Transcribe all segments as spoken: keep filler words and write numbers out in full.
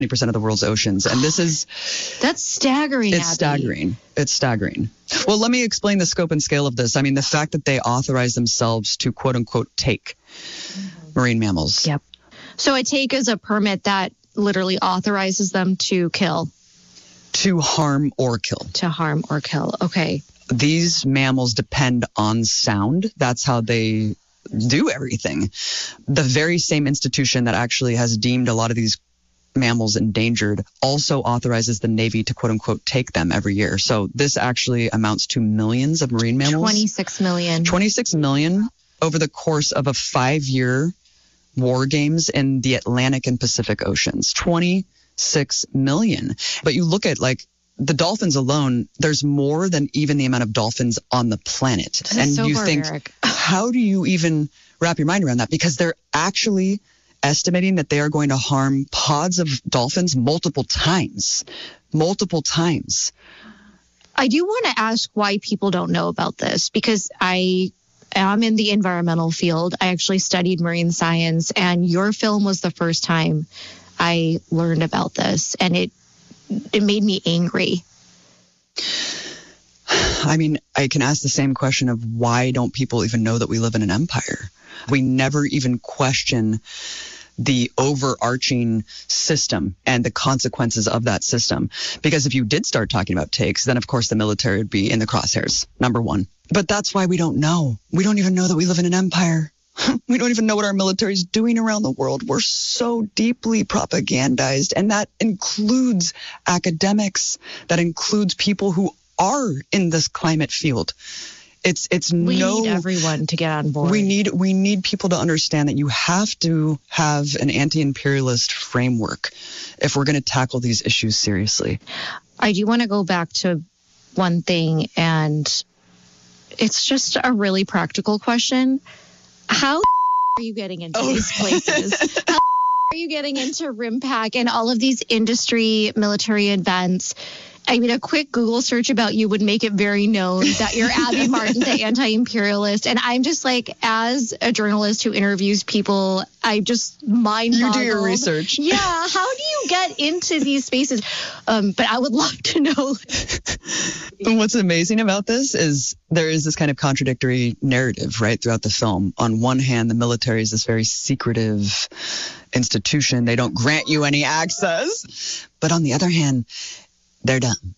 percent of the world's oceans. And this is... That's staggering, It's Abby. staggering. It's staggering. Well, let me explain the scope and scale of this. I mean, the fact that they authorize themselves to, quote unquote, take mm-hmm. marine mammals. Yep. So a take is a permit that literally authorizes them to kill. To harm or kill. To harm or kill. Okay. These mammals depend on sound. That's how they do everything. The very same institution that actually has deemed a lot of these mammals endangered also authorizes the Navy to, quote unquote, take them every year. So this actually amounts to millions of marine mammals. twenty-six million. twenty-six million over the course of a five-year war games in the Atlantic and Pacific Oceans. twenty-six million. But you look at, like, the dolphins alone, there's more than even the amount of dolphins on the planet. This and is so you barbaric. think, how do you even wrap your mind around that? Because they're actually estimating that they are going to harm pods of dolphins multiple times. Multiple times. I do want to ask why people don't know about this, because I am in the environmental field. I actually studied marine science, and your film was the first time I learned about this, and it it made me angry. I mean, I can ask the same question of why don't people even know that we live in an empire? We never even question the overarching system and the consequences of that system. Because if you did start talking about takes, then of course the military would be in the crosshairs, number one. But that's why we don't know. We don't even know that we live in an empire. We don't even know what our military is doing around the world. We're so deeply propagandized. And that includes academics. That includes people who are in this climate field. It's it's we no. need everyone to get on board. We need we need people to understand that you have to have an anti-imperialist framework if we're going to tackle these issues seriously. I do want to go back to one thing, and it's just a really practical question. How are you getting into Oh. these places? How are you getting into RIMPAC and all of these industry military events? I mean, a quick Google search about you would make it very known that you're Abby Martin, the anti-imperialist. And I'm just like, as a journalist who interviews people, I just mind You do your research. Yeah. How do you get into these spaces? Um, but I would love to know. And what's amazing about this is there is this kind of contradictory narrative, right, throughout the film. On one hand, the military is this very secretive institution. They don't grant you any access. But on the other hand, they're dumb.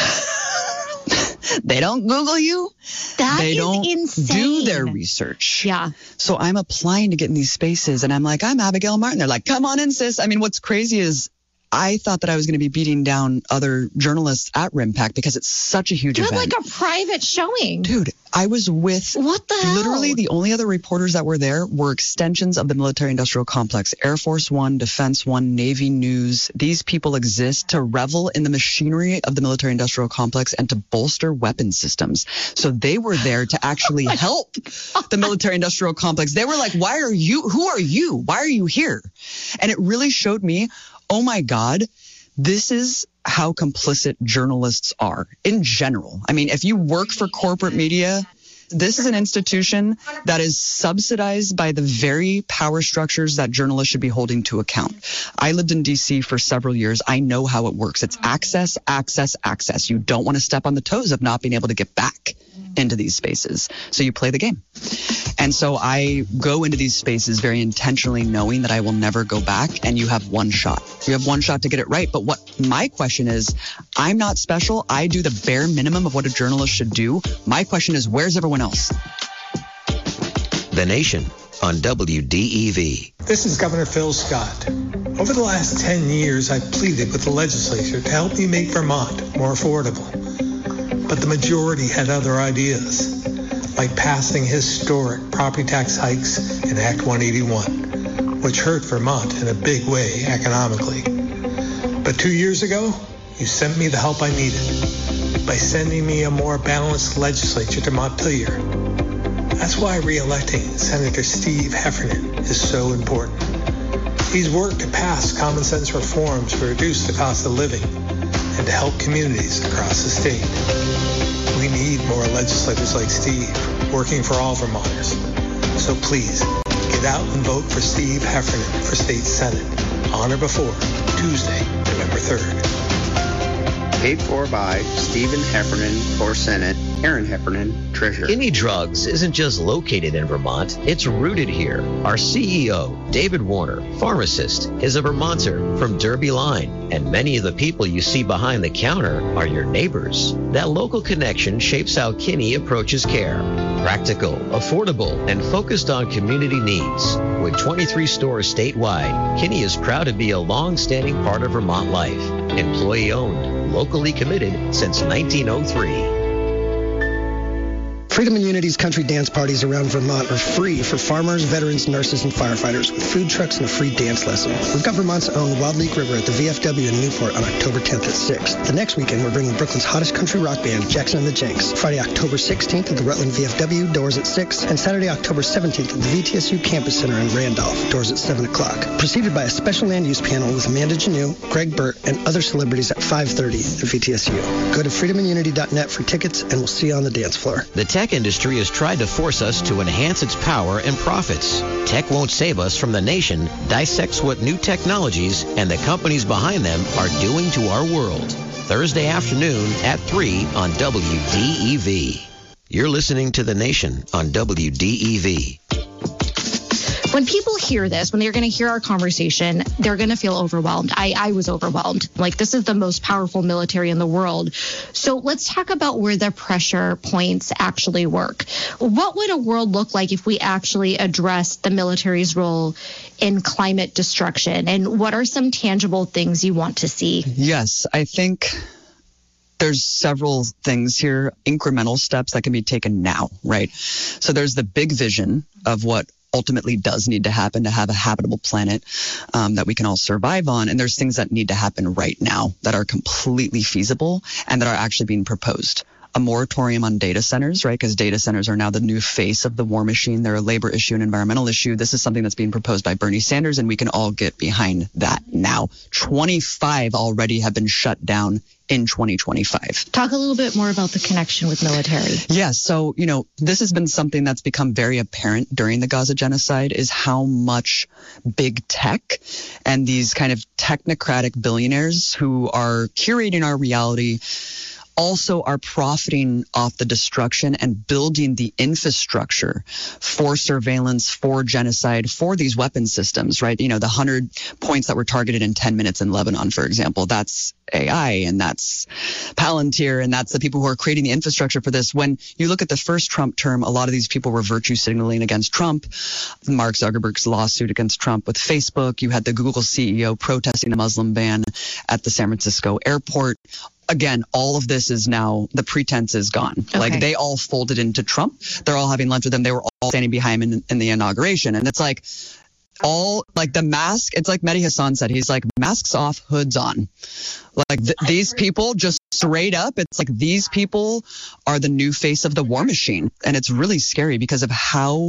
They don't Google you. That they is don't insane. do their research. Yeah. So I'm applying to get in these spaces, and I'm like, I'm Abigail Martin. They're like, come on in, sis. I mean, what's crazy is I thought that I was going to be beating down other journalists at RIMPAC because it's such a huge You had event. like a private showing. Dude, I was with What the hell? literally the only other reporters that were there were extensions of the military-industrial complex. Air Force One, Defense One, Navy News. These people exist to revel in the machinery of the military-industrial complex and to bolster weapon systems. So they were there to actually help the military-industrial complex. They were like, why are you, who are you? Why are you here? And it really showed me, oh my God, this is how complicit journalists are in general. I mean, if you work for corporate media, this is an institution that is subsidized by the very power structures that journalists should be holding to account. I lived in D C for several years. I know how it works. It's access, access, access. You don't want to step on the toes of not being able to get back into these spaces. So you play the game. And so I go into these spaces very intentionally knowing that I will never go back, and you have one shot. You have one shot to get it right. But what my question is, I'm not special. I do the bare minimum of what a journalist should do. My question is, where's everyone else? The Nation on W D E V. This is Governor Phil Scott. Over the last ten years, I've pleaded with the legislature to help me make Vermont more affordable. But the majority had other ideas, like passing historic property tax hikes in Act one eighty-one, which hurt Vermont in a big way economically. But two years ago, you sent me the help I needed by sending me a more balanced legislature to Montpelier. That's why re-electing Senator Steve Heffernan is so important. He's worked to pass common sense reforms to reduce the cost of living and to help communities across the state. We need more legislators like Steve working for all Vermonters. So please, get out and vote for Steve Heffernan for State Senate on or before Tuesday, October third. Paid for by Stephen Heffernan for Senate, Aaron Heffernan, Treasurer. Kinney Drugs isn't just located in Vermont, it's rooted here. Our C E O, David Warner, pharmacist, is a Vermonter from Derby Line, and many of the people you see behind the counter are your neighbors. That local connection shapes how Kinney approaches care. Practical, affordable, and focused on community needs. With twenty-three stores statewide, Kinney is proud to be a long-standing part of Vermont life. Employee-owned, locally committed since nineteen oh three. Freedom and Unity's country dance parties around Vermont are free for farmers, veterans, nurses, and firefighters with food trucks and a free dance lesson. We've got Vermont's own Wild Leak River at the V F W in Newport on October tenth at six. The next weekend, we're bringing Brooklyn's hottest country rock band, Jackson and the Jenks. Friday, October sixteenth at the Rutland V F W, doors at six. And Saturday, October seventeenth at the V T S U Campus Center in Randolph, doors at seven o'clock. Preceded by a special land use panel with Amanda Janeau, Greg Burt, and other celebrities at five thirty at V T S U. Go to freedom and unity dot net for tickets, and we'll see you on the dance floor. The tech industry has tried to force us to enhance its power and profits. Tech won't save us from the nation dissects what new technologies and the companies behind them are doing to our world. Thursday afternoon at three on W D E V. You're listening to The Nation on W D E V. When people hear this, when they're going to hear our conversation, they're going to feel overwhelmed. I, I was overwhelmed. Like, this is the most powerful military in the world. So let's talk about where the pressure points actually work. What would a world look like if we actually addressed the military's role in climate destruction? And what are some tangible things you want to see? Yes, I think there's several things here, incremental steps that can be taken now, right? So there's the big vision of what ultimately does need to happen to have a habitable planet um, that we can all survive on. And there's things that need to happen right now that are completely feasible and that are actually being proposed. A moratorium on data centers, right? Because data centers are now the new face of the war machine. They're a labor issue, an environmental issue. This is something that's being proposed by Bernie Sanders, and we can all get behind that now. twenty-five already have been shut down in twenty twenty-five. Talk a little bit more about the connection with military. Yeah, so, you know, this has been something that's become very apparent during the Gaza genocide is how much big tech and these kind of technocratic billionaires who are curating our reality also are profiting off the destruction and building the infrastructure for surveillance, for genocide, for these weapon systems, right? You know, the one hundred points that were targeted in ten minutes in Lebanon, for example, that's A I and that's Palantir and that's the people who are creating the infrastructure for this. When you look at the first Trump term, a lot of these people were virtue signaling against Trump. Mark Zuckerberg's lawsuit against Trump with Facebook. You had the Google C E O protesting the Muslim ban at the San Francisco airport. Again, all of this is now, the pretense is gone. Okay. Like, they all folded into Trump. They're all having lunch with him. They were all standing behind him in, in the inauguration. And it's like, all, like the mask, it's like Mehdi Hassan said, he's like, masks off, hoods on. Like, th- these people just straight up, it's like these people are the new face of the war machine. And it's really scary because of how,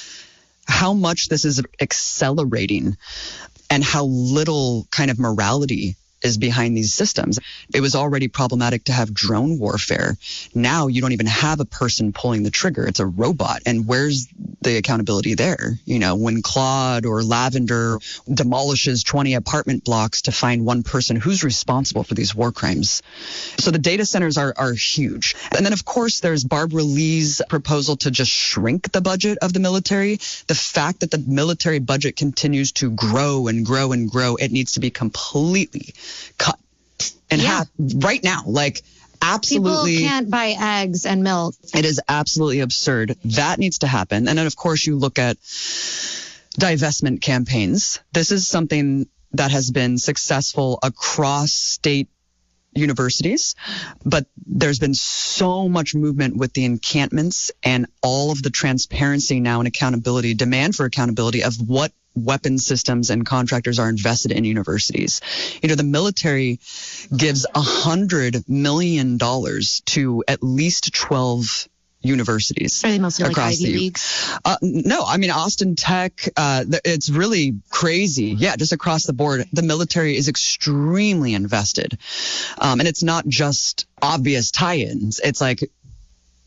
how much this is accelerating and how little kind of morality is behind these systems. It was already problematic to have drone warfare. Now you don't even have a person pulling the trigger. It's a robot. And where's the accountability there? You know, when Claude or Lavender demolishes twenty apartment blocks to find one person, who's responsible for these war crimes? So the data centers are, are huge. And then, of course, there's Barbara Lee's proposal to just shrink the budget of the military. The fact that the military budget continues to grow and grow and grow, it needs to be completely cut in yeah. half right now. Like, absolutely. People can't buy eggs and milk. It is absolutely absurd. That needs to happen. And then, of course, you look at divestment campaigns. This is something that has been successful across state universities, but there's been so much movement with the encampments and all of the transparency now and accountability, demand for accountability of what weapon systems and contractors are invested in universities. You know, the military gives a hundred million dollars to at least twelve universities. Are they mostly like across Ivy the, Leagues? Uh, no, I mean, Austin Tech, uh, it's really crazy. Yeah, just across the board, the military is extremely invested. Um, and it's not just obvious tie-ins. It's like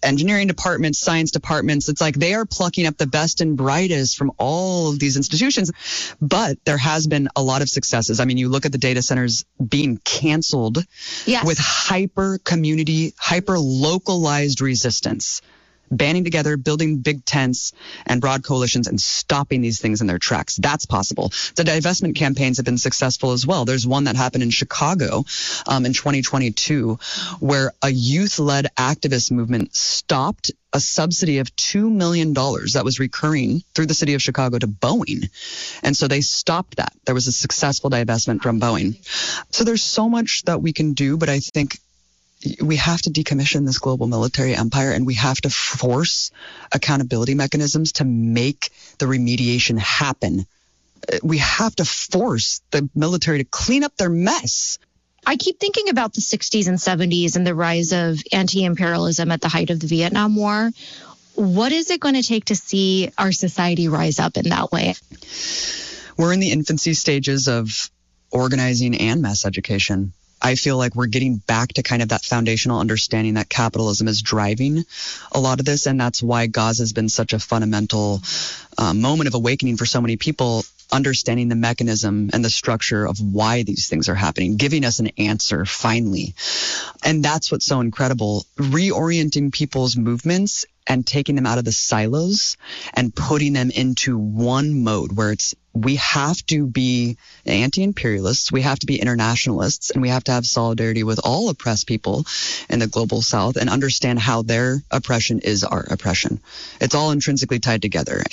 engineering departments, science departments. It's like they are plucking up the best and brightest from all of these institutions. But there has been a lot of successes. I mean, you look at the data centers being canceled yes. with hyper community, hyper localized resistance, banding together, building big tents and broad coalitions and stopping these things in their tracks. That's possible. The divestment campaigns have been successful as well. There's one that happened in Chicago um, in twenty twenty-two where a youth-led activist movement stopped a subsidy of two million dollars that was recurring through the city of Chicago to Boeing. And so they stopped that. There was a successful divestment from Boeing. So there's so much that we can do, but I think we have to decommission this global military empire, and we have to force accountability mechanisms to make the remediation happen. We have to force the military to clean up their mess. I keep thinking about the sixties and seventies and the rise of anti-imperialism at the height of the Vietnam War. What is it going to take to see our society rise up in that way? We're in the infancy stages of organizing and mass education. I feel like we're getting back to kind of that foundational understanding that capitalism is driving a lot of this. And that's why Gaza has been such a fundamental uh, moment of awakening for so many people, understanding the mechanism and the structure of why these things are happening, giving us an answer finally. And that's what's so incredible, reorienting people's movements and taking them out of the silos and putting them into one mode where it's we have to be anti-imperialists, we have to be internationalists, and we have to have solidarity with all oppressed people in the global south and understand how their oppression is our oppression. It's all intrinsically tied together.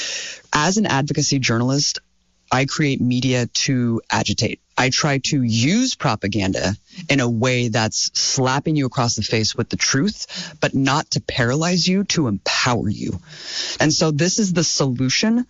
As an advocacy journalist, I create media to agitate. I try to use propaganda in a way that's slapping you across the face with the truth, but not to paralyze you, to empower you. And so this is the solution: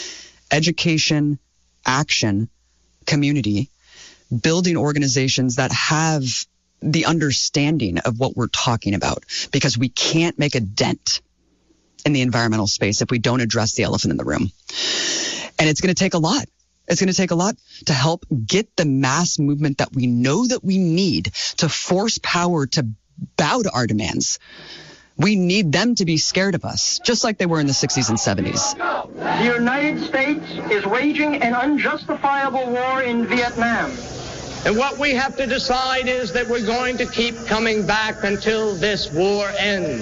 education, action, community, building organizations that have the understanding of what we're talking about, because we can't make a dent in the environmental space if we don't address the elephant in the room. And it's going to take a lot. It's going to take a lot to help get the mass movement that we know that we need to force power to bow to our demands. We need them to be scared of us, just like they were in the sixties and seventies. The United States is waging an unjustifiable war in Vietnam. And what we have to decide is that we're going to keep coming back until this war ends.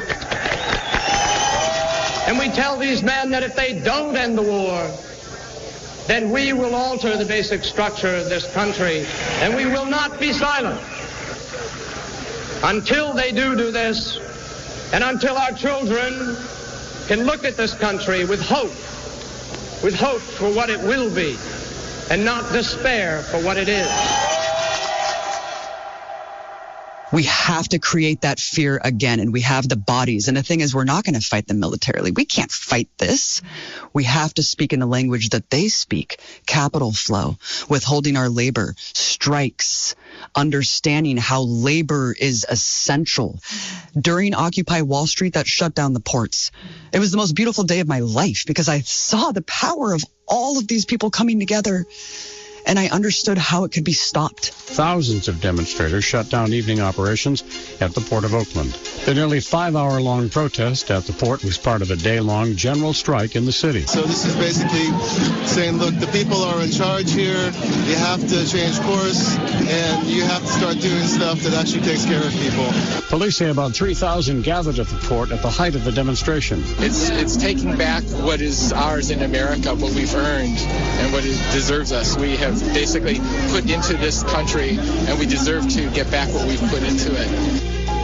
And we tell these men that if they don't end the war, then we will alter the basic structure of this country, and we will not be silent until they do do this, and until our children can look at this country with hope, with hope for what it will be, and not despair for what it is. We have to create that fear again, and we have the bodies. And the thing is, we're not going to fight them militarily. We can't fight this. We have to speak in the language that they speak: capital flow, withholding our labor, strikes, understanding how labor is essential. During Occupy Wall Street, that shut down the ports. It was the most beautiful day of my life because I saw the power of all of these people coming together. And I understood how it could be stopped. Thousands of demonstrators shut down evening operations at the Port of Oakland. The nearly five-hour-long protest at the port was part of a day-long general strike in the city. So this is basically saying, look, the people are in charge here. You have to change course, and you have to start doing stuff that actually takes care of people. Police say about three thousand gathered at the port at the height of the demonstration. It's, it's taking back what is ours in America, what we've earned, and what it deserves us. We have basically put into this country, and we deserve to get back what we've put into it.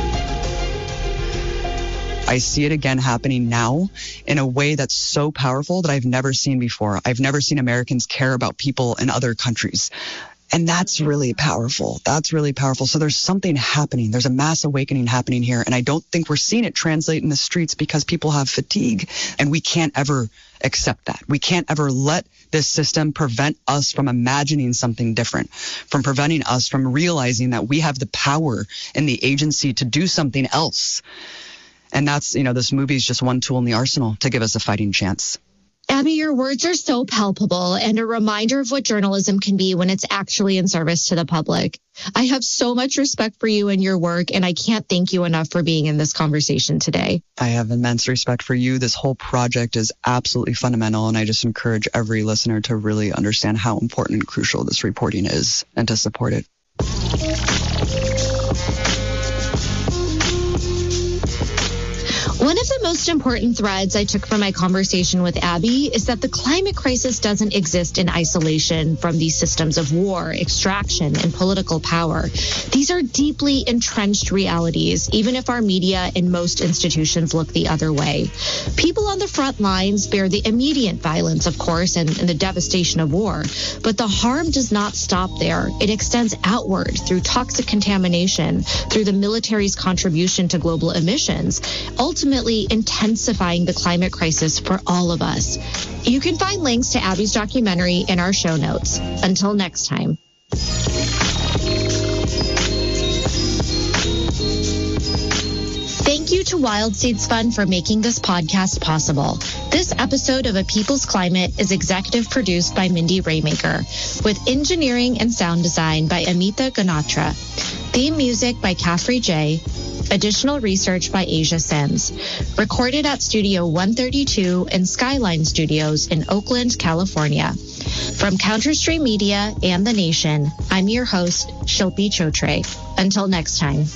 I see it again happening now in a way that's so powerful that I've never seen before. I've never seen Americans care about people in other countries. And that's really powerful. That's really powerful. So there's something happening. There's a mass awakening happening here. And I don't think we're seeing it translate in the streets because people have fatigue. And we can't ever accept that. We can't ever let this system prevent us from imagining something different, from preventing us from realizing that we have the power and the agency to do something else. And that's, you know, this movie is just one tool in the arsenal to give us a fighting chance. Abby, your words are so palpable and a reminder of what journalism can be when it's actually in service to the public. I have so much respect for you and your work, and I can't thank you enough for being in this conversation today. I have immense respect for you. This whole project is absolutely fundamental, and I just encourage every listener to really understand how important and crucial this reporting is and to support it. One of the most important threads I took from my conversation with Abby is that the climate crisis doesn't exist in isolation from these systems of war, extraction, and political power. These are deeply entrenched realities, even if our media and most institutions look the other way. People on the front lines bear the immediate violence, of course, and, and the devastation of war, but the harm does not stop there. It extends outward through toxic contamination, through the military's contribution to global emissions, ultimately intensifying the climate crisis for all of us. You can find links to Abby's documentary in our show notes. Until next time. Thank you to Wild Seeds Fund for making this podcast possible. This episode of A People's Climate is executive produced by Mindy Raymaker, with engineering and sound design by Amita Ganatra, theme music by Caffrey J., additional research by Asia Sims. Recorded at Studio one thirty-two in Skyline Studios in Oakland, California. From Counterstream Media and The Nation, I'm your host, Shilpi Chotre. Until next time.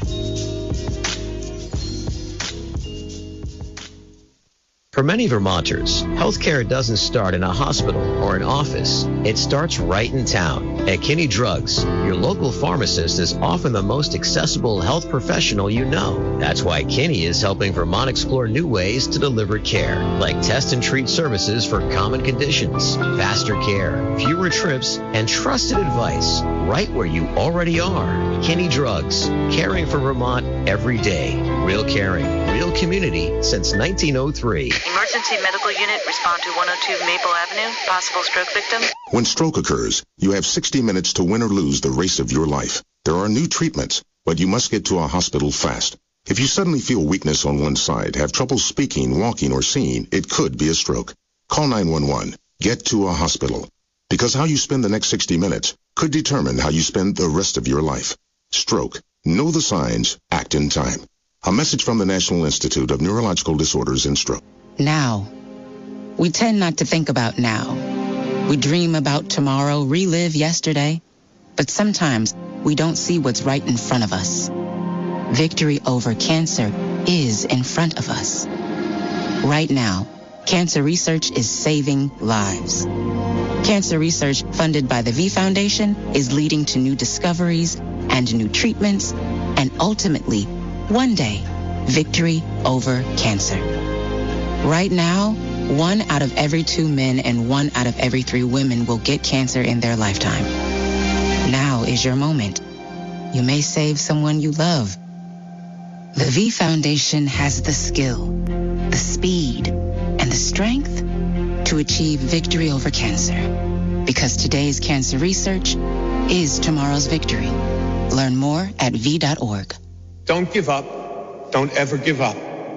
For many Vermonters, healthcare doesn't start in a hospital or an office. It starts right in town. At Kinney Drugs, your local pharmacist is often the most accessible health professional you know. That's why Kinney is helping Vermont explore new ways to deliver care, like test and treat services for common conditions, faster care, fewer trips, and trusted advice right where you already are. Kinney Drugs, caring for Vermont every day. Real caring, real community since nineteen oh three. Emergency medical unit, respond to one oh two Maple Avenue. Possible stroke victim. When stroke occurs, you have sixty minutes to win or lose the race of your life. There are new treatments, but you must get to a hospital fast. If you suddenly feel weakness on one side, have trouble speaking, walking, or seeing, it could be a stroke. Call nine one one. Get to a hospital. Because how you spend the next sixty minutes could determine how you spend the rest of your life. Stroke. Know the signs. Act in time. A message from the National Institute of Neurological Disorders and Stroke. Now. We tend not to think about now. We dream about tomorrow, relive yesterday. But sometimes we don't see what's right in front of us. Victory over cancer is in front of us. Right now, cancer research is saving lives. Cancer research funded by the V Foundation is leading to new discoveries and new treatments, and ultimately, one day, victory over cancer. Right now, one out of every two men and one out of every three women will get cancer in their lifetime. Now is your moment. You may save someone you love. The V Foundation has the skill, the speed, and the strength to achieve victory over cancer. Because today's cancer research is tomorrow's victory. Learn more at v dot org. Don't give up. Don't ever give up.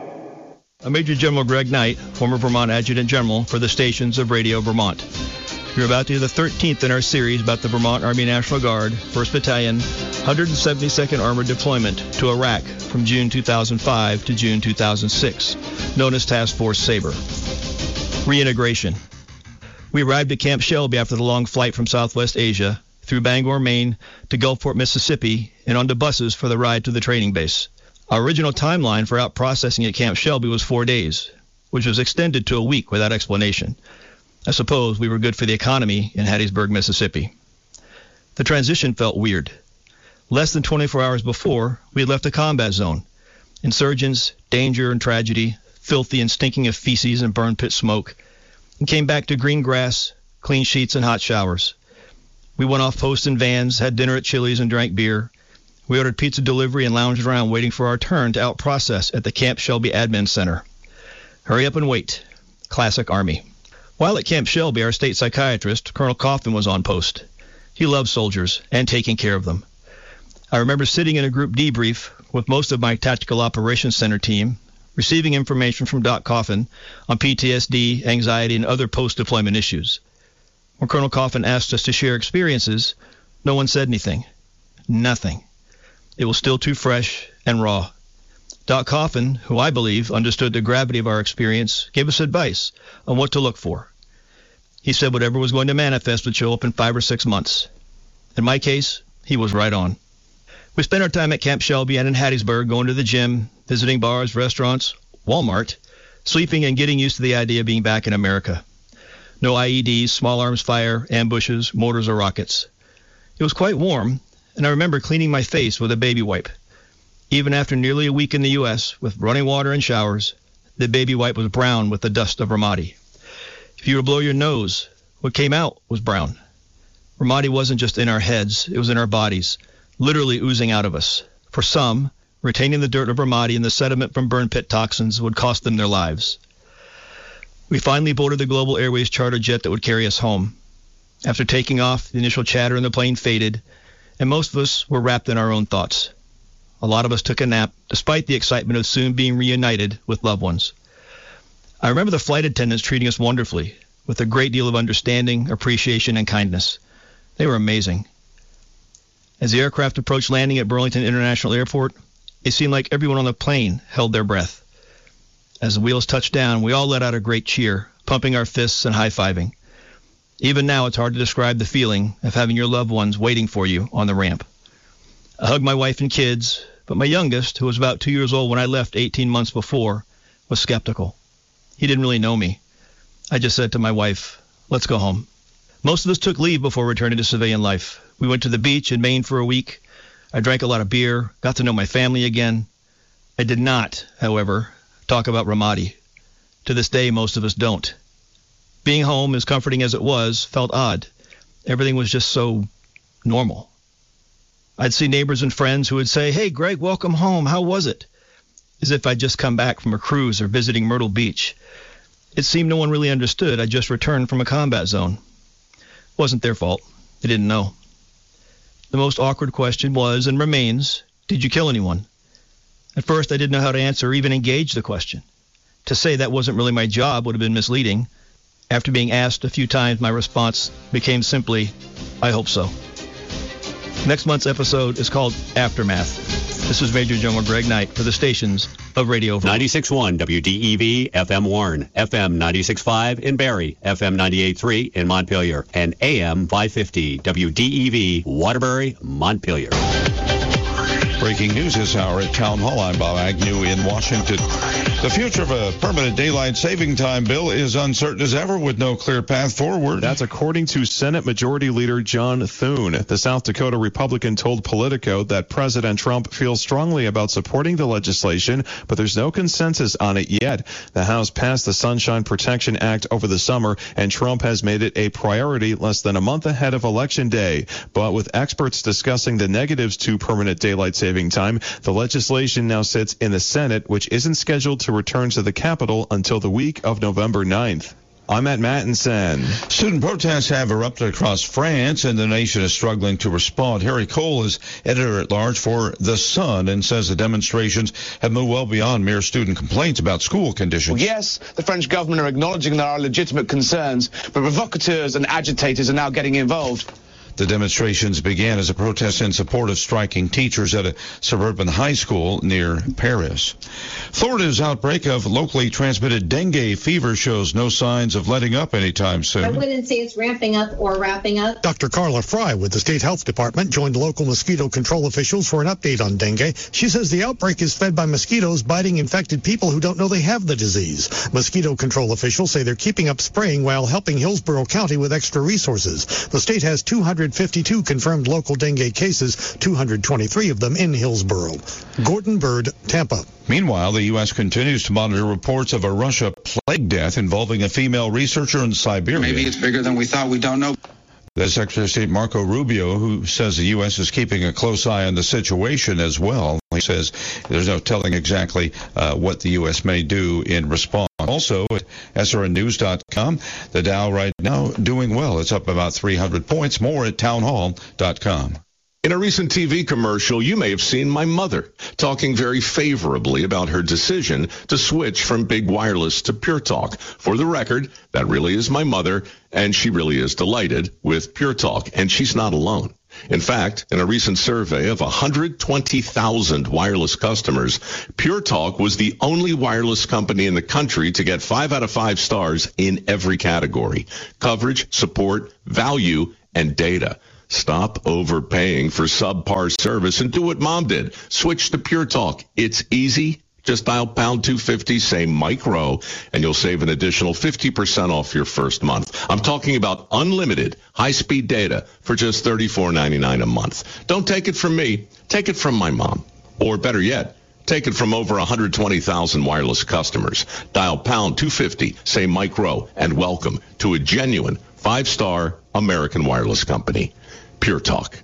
I'm Major General Greg Knight, former Vermont Adjutant General for the stations of Radio Vermont. You're about to hear the thirteenth in our series about the Vermont Army National Guard, first Battalion, one hundred seventy-second Armored Deployment to Iraq from June two thousand five to June two thousand six, known as Task Force Sabre. Reintegration. We arrived at Camp Shelby after the long flight from Southwest Asia, through Bangor, Maine, to Gulfport, Mississippi, and onto buses for the ride to the training base. Our original timeline for out-processing at Camp Shelby was four days, which was extended to a week without explanation. I suppose we were good for the economy in Hattiesburg, Mississippi. The transition felt weird. Less than twenty-four hours before, we had left a combat zone. Insurgents, danger and tragedy, filthy and stinking of feces and burn pit smoke, and came back to green grass, clean sheets, and hot showers. We went off post in vans, had dinner at Chili's, and drank beer. We ordered pizza delivery and lounged around waiting for our turn to out-process at the Camp Shelby Admin Center. Hurry up and wait. Classic Army. While at Camp Shelby, our state psychiatrist, Colonel Coffin, was on post. He loved soldiers and taking care of them. I remember sitting in a group debrief with most of my Tactical Operations Center team, receiving information from Doc Coffin on P T S D, anxiety, and other post-deployment issues. When Colonel Coffin asked us to share experiences, no one said anything. Nothing. It was still too fresh and raw. Doc Coffin, who I believe understood the gravity of our experience, gave us advice on what to look for. He said whatever was going to manifest would show up in five or six months. In my case, he was right on. We spent our time at Camp Shelby and in Hattiesburg, going to the gym, visiting bars, restaurants, Walmart, sleeping and getting used to the idea of being back in America. No I E Ds, small arms fire, ambushes, mortars, or rockets. It was quite warm, and I remember cleaning my face with a baby wipe. Even after nearly a week in the U S, with running water and showers, the baby wipe was brown with the dust of Ramadi. If you were to blow your nose, what came out was brown. Ramadi wasn't just in our heads, it was in our bodies, literally oozing out of us. For some, retaining the dirt of Ramadi and the sediment from burn pit toxins would cost them their lives. We finally boarded the Global Airways charter jet that would carry us home. After taking off, the initial chatter in the plane faded, and most of us were wrapped in our own thoughts. A lot of us took a nap, despite the excitement of soon being reunited with loved ones. I remember the flight attendants treating us wonderfully, with a great deal of understanding, appreciation, and kindness. They were amazing. As the aircraft approached landing at Burlington International Airport, it seemed like everyone on the plane held their breath. As the wheels touched down, we all let out a great cheer, pumping our fists and high-fiving. Even now, it's hard to describe the feeling of having your loved ones waiting for you on the ramp. I hugged my wife and kids, but my youngest, who was about two years old when I left eighteen months before, was skeptical. He didn't really know me. I just said to my wife, let's go home. Most of us took leave before returning to civilian life. We went to the beach in Maine for a week. I drank a lot of beer, got to know my family again. I did not, however, talk about Ramadi. To this day, most of us don't. Being home, as comforting as it was, felt odd. Everything was just so normal. I'd see neighbors and friends who would say, hey, Greg, welcome home. How was it? As if I'd just come back from a cruise or visiting Myrtle Beach. It seemed no one really understood. I'd just returned from a combat zone. It wasn't their fault. They didn't know. The most awkward question was, and remains, did you kill anyone? At first, I didn't know how to answer or even engage the question. To say that wasn't really my job would have been misleading. After being asked a few times, my response became simply, I hope so. Next month's episode is called Aftermath. This is Major General Greg Knight for the stations of Radio Vermont. ninety-six point one W D E V, F M Warren, F M ninety-six point five in Barrie, F M ninety-eight point three in Montpelier, and A M five fifty W D E V, Waterbury, Montpelier. Breaking news this hour at Town Hall. I'm Bob Agnew in Washington. The future of a permanent daylight saving time bill is uncertain as ever with no clear path forward. That's according to Senate Majority Leader John Thune. The South Dakota Republican told Politico that President Trump feels strongly about supporting the legislation, but there's no consensus on it yet. The House passed the Sunshine Protection Act over the summer, and Trump has made it a priority less than a month ahead of Election Day. But with experts discussing the negatives to permanent daylight saving time, the legislation now sits in the Senate, which isn't scheduled to return to the Capitol until the week of November ninth. I'm at Mattinson. Student protests have erupted across France, and the nation is struggling to respond. Harry Cole is editor-at-large for The Sun and says the demonstrations have moved well beyond mere student complaints about school conditions. Well, yes, the French government are acknowledging there are legitimate concerns, but provocateurs and agitators are now getting involved. The demonstrations began as a protest in support of striking teachers at a suburban high school near Paris. Florida's outbreak of locally transmitted dengue fever shows no signs of letting up anytime soon. I wouldn't say it's ramping up or wrapping up. Doctor Carla Fry with the State Health Department joined local mosquito control officials for an update on dengue. She says the outbreak is fed by mosquitoes biting infected people who don't know they have the disease. Mosquito control officials say they're keeping up spraying while helping Hillsborough County with extra resources. The state has two hundred fifty-two confirmed local dengue cases, two hundred twenty-three of them in Hillsborough. Gordon Bird, Tampa. Meanwhile, the U S continues to monitor reports of a Russia plague death involving a female researcher in Siberia. Maybe it's bigger than we thought. We don't know. The Secretary of State Marco Rubio, who says the U S is keeping a close eye on the situation as well. He says there's no telling exactly uh, what the U S may do in response. Also, at S R N news dot com, the Dow right now doing well. It's up about three hundred points. More at townhall dot com. In a recent T V commercial, you may have seen my mother talking very favorably about her decision to switch from big wireless to Pure Talk. For the record, that really is my mother, and she really is delighted with Pure Talk, and she's not alone. In fact, in a recent survey of one hundred twenty thousand wireless customers, Pure Talk was the only wireless company in the country to get five out of five stars in every category: coverage, support, value, and data. Stop overpaying for subpar service and do what Mom did. Switch to Pure Talk. It's easy. Just dial pound two fifty, say micro, and you'll save an additional fifty percent off your first month. I'm talking about unlimited high-speed data for just thirty-four ninety-nine a month. Don't take it from me. Take it from my mom. Or better yet, take it from over one hundred twenty thousand wireless customers. Dial pound two fifty, say micro, and welcome to a genuine five-star American wireless company. Pure Talk.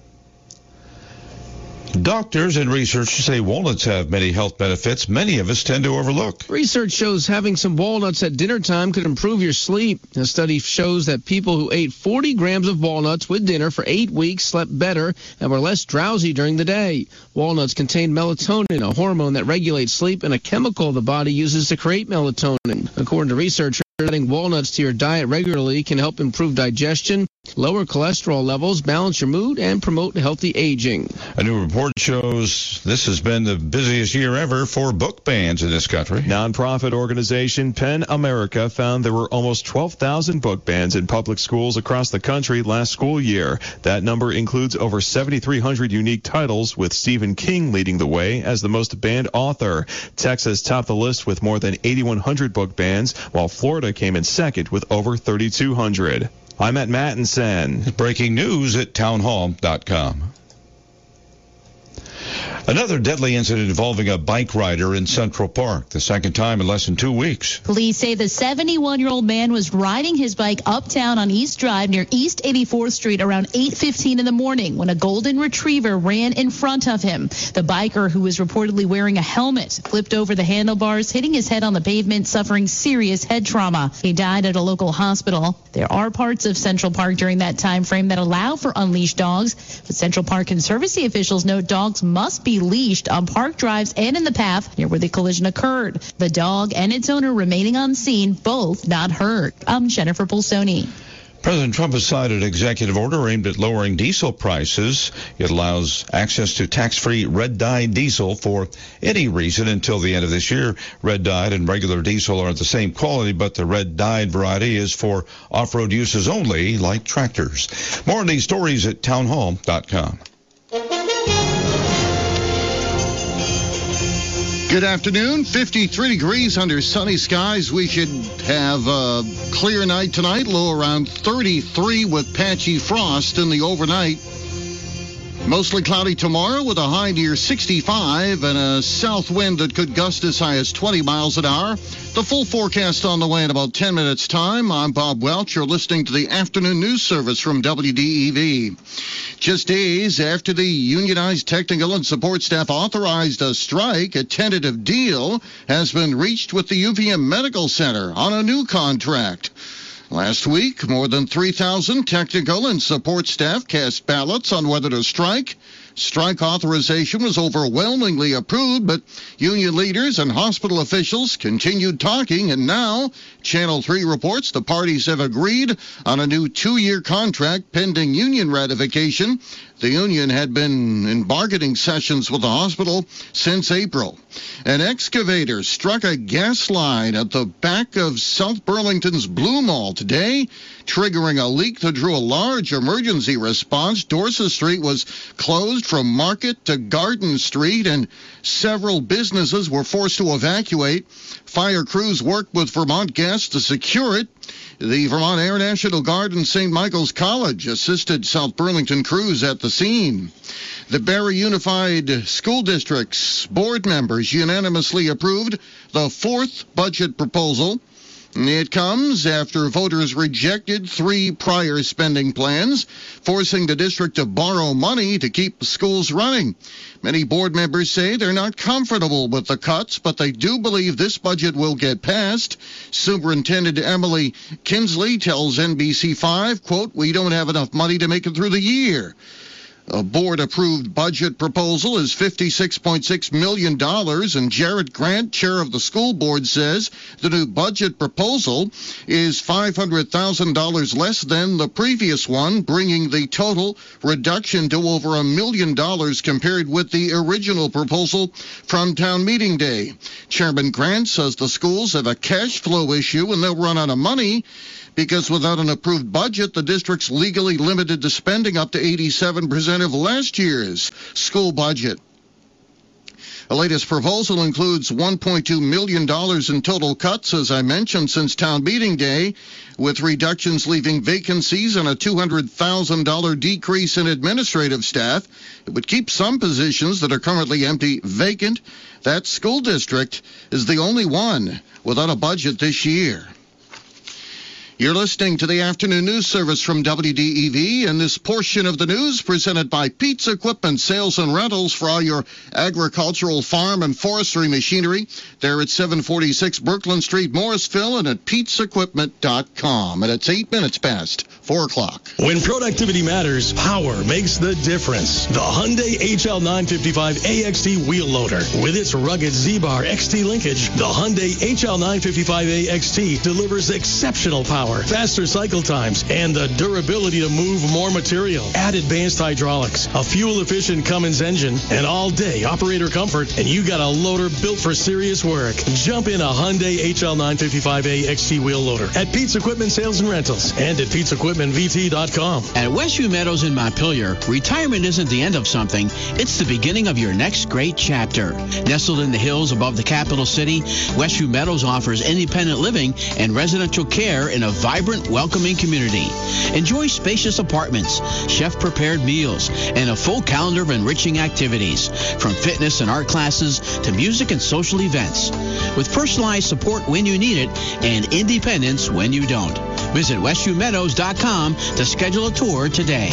Doctors and researchers say walnuts have many health benefits many of us tend to overlook. Research shows having some walnuts at dinner time could improve your sleep. A study shows that people who ate forty grams of walnuts with dinner for eight weeks slept better and were less drowsy during the day. Walnuts contain melatonin, a hormone that regulates sleep, and a chemical the body uses to create melatonin. According to researchers, adding walnuts to your diet regularly can help improve digestion, lower cholesterol levels, balance your mood, and promote healthy aging. A new report shows this has been the busiest year ever for book bans in this country. Nonprofit organization PEN America found there were almost twelve thousand book bans in public schools across the country last school year. That number includes over seventy-three hundred unique titles, with Stephen King leading the way as the most banned author. Texas topped the list with more than eighty-one hundred book bans, while Florida came in second with over thirty-two hundred. I'm at Mattinson. Breaking news at townhall dot com. Another deadly incident involving a bike rider in Central Park, the second time in less than two weeks. Police say the seventy-one-year-old man was riding his bike uptown on East Drive near East eighty-fourth Street around eight fifteen in the morning when a golden retriever ran in front of him. The biker, who was reportedly wearing a helmet, flipped over the handlebars, hitting his head on the pavement, suffering serious head trauma. He died at a local hospital. There are parts of Central Park during that time frame that allow for unleashed dogs, but Central Park Conservancy officials note dogs must be leashed on park drives and in the path near where the collision occurred. The dog and its owner remaining on scene, both not hurt. I'm Jennifer Pulsoni. President Trump has signed an executive order aimed at lowering diesel prices. It allows access to tax-free red-dyed diesel for any reason until the end of this year. Red-dyed and regular diesel are the same quality, but the red-dyed variety is for off-road uses only, like tractors. More on these stories at townhall dot com. Good afternoon. fifty-three degrees under sunny skies. We should have a clear night tonight, low around thirty-three with patchy frost in the overnight. Mostly cloudy tomorrow with a high near sixty-five and a south wind that could gust as high as twenty miles an hour. The full forecast on the way in about ten minutes' time. I'm Bob Welch. You're listening to the afternoon news service from W D E V. Just days after the unionized technical and support staff authorized a strike, a tentative deal has been reached with the U V M Medical Center on a new contract. Last week, more than three thousand technical and support staff cast ballots on whether to strike. Strike authorization was overwhelmingly approved, but union leaders and hospital officials continued talking, and now Channel three reports the parties have agreed on a new two-year contract pending union ratification. The union had been in bargaining sessions with the hospital since April. An excavator struck a gas line at the back of South Burlington's Blue Mall today, triggering a leak that drew a large emergency response. Dorset Street was closed from Market to Garden Street, and several businesses were forced to evacuate. Fire crews worked with Vermont Gas to secure it. The Vermont Air National Guard and Saint Michael's College assisted South Burlington crews at the scene. The Barrie Unified School District's board members unanimously approved the fourth budget proposal. It comes after voters rejected three prior spending plans, forcing the district to borrow money to keep the schools running. Many board members say they're not comfortable with the cuts, but they do believe this budget will get passed. Superintendent Emily Kinsley tells N B C five, quote, "We don't have enough money to make it through the year." A board-approved budget proposal is fifty-six point six million dollars, and Jarrett Grant, chair of the school board, says the new budget proposal is five hundred thousand dollars less than the previous one, bringing the total reduction to over a million dollars compared with the original proposal from town meeting day. Chairman Grant says the schools have a cash flow issue and they'll run out of money because without an approved budget, the district's legally limited to spending up to eighty-seven percent of last year's school budget. The latest proposal includes one point two million dollars in total cuts, as I mentioned, since town meeting day, with reductions leaving vacancies and a two hundred thousand dollars decrease in administrative staff. It would keep some positions that are currently empty vacant. That school district is the only one without a budget this year. You're listening to the afternoon news service from W D E V, and this portion of the news presented by Pete's Equipment Sales and Rentals for all your agricultural, farm, and forestry machinery. They're at seven forty-six Brooklyn Street, Morrisville, and at pete's equipment dot com. And it's eight minutes past four o'clock. When productivity matters, power makes the difference. The Hyundai H L nine fifty-five A X T wheel loader. With its rugged Z-Bar X T linkage, the Hyundai H L nine fifty-five A X T delivers exceptional power, faster cycle times, and the durability to move more material. Add advanced hydraulics, a fuel-efficient Cummins engine, and all-day operator comfort, and you got a loader built for serious work. Jump in a Hyundai H L nine fifty-five A X T wheel loader at Pete's Equipment Sales and Rentals and at pete's equipment v t dot com. At Westview Meadows in Montpelier, retirement isn't the end of something. It's the beginning of your next great chapter. Nestled in the hills above the capital city, Westview Meadows offers independent living and residential care in a vibrant, welcoming community. Enjoy spacious apartments, chef-prepared meals, and a full calendar of enriching activities, from fitness and art classes to music and social events, with personalized support when you need it and independence when you don't. Visit westview meadows dot com to schedule a tour today.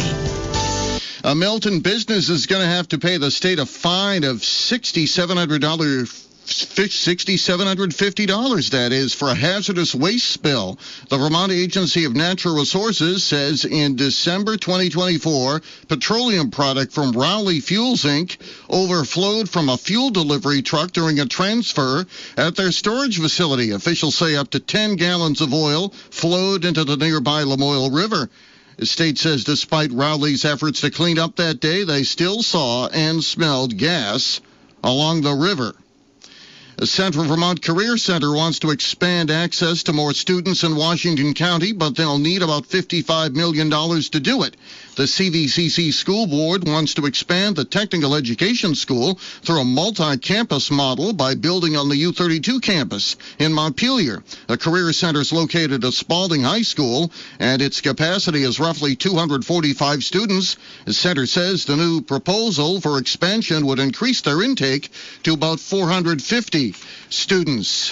A Milton business is going to have to pay the state a fine of six thousand seven hundred dollars. six thousand seven hundred fifty dollars, that is, for a hazardous waste spill. The Vermont Agency of Natural Resources says in December twenty twenty-four, petroleum product from Rowley Fuels, Incorporated overflowed from a fuel delivery truck during a transfer at their storage facility. Officials say up to ten gallons of oil flowed into the nearby Lamoille River. The state says despite Rowley's efforts to clean up that day, they still saw and smelled gas along the river. The Central Vermont Career Center wants to expand access to more students in Washington County, but they'll need about fifty-five million dollars to do it. The C V C C School Board wants to expand the technical education school through a multi-campus model by building on the U thirty-two campus in Montpelier. The Career Center is located at Spalding High School, and its capacity is roughly two hundred forty-five students. The center says the new proposal for expansion would increase their intake to about four hundred fifty students.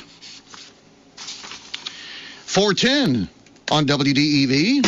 four ten on W D E V.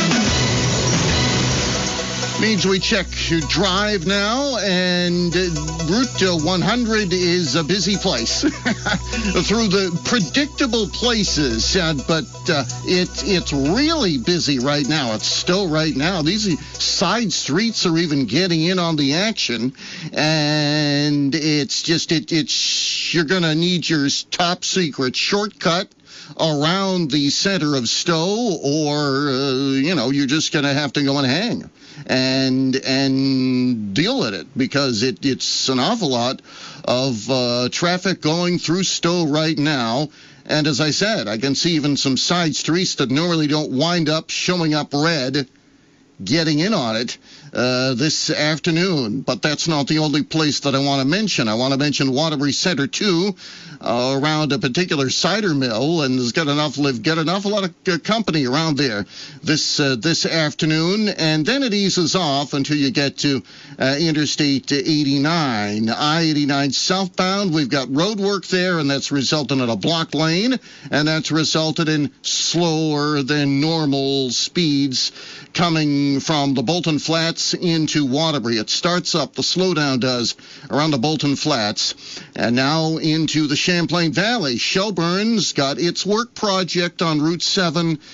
Means we check your drive now, and uh, Route one hundred is a busy place through the predictable places, uh, but uh, it, it's really busy right now. It's still right now. These side streets are even getting in on the action, and it's just, it, it's you're going to need your top secret shortcut around the center of Stowe, or, uh, you know, you're just going to have to go and hang and and deal with it, because it, it's an awful lot of uh, traffic going through Stowe right now. And as I said, I can see even some side streets that normally don't wind up showing up red getting in on it uh, this afternoon. But that's not the only place that I want to mention. I want to mention Waterbury Center, too, uh, around a particular cider mill, and there's got enough live, get enough, a lot of uh, company around there this uh, this afternoon. And then it eases off until you get to uh, Interstate eighty-nine. I eighty-nine southbound, we've got road work there, and that's resulted in a block lane, and that's resulted in slower than normal speeds coming from the Bolton Flats into Waterbury. It starts up, the slowdown does, around the Bolton Flats, and now into the Champlain Valley. Shelburne's got its work project on Route seven